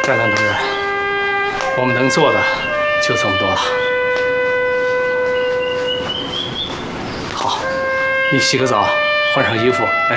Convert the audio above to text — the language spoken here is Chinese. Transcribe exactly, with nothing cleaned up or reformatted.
战狼同志，我们能做的就这么多了。好，你洗个澡，换上衣服，来